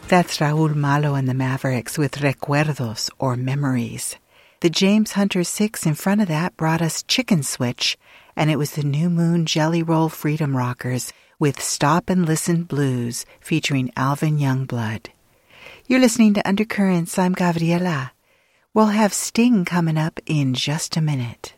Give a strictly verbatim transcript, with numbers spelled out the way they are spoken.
That's Raul Malo and the Mavericks with Recuerdos, or Memories. The James Hunter Six in front of that brought us Chicken Switch, and it was the New Moon Jelly Roll Freedom Rockers with Stop and Listen Blues featuring Alvin Youngblood. You're listening to Undercurrents. I'm Gabriela. We'll have Sting coming up in just a minute.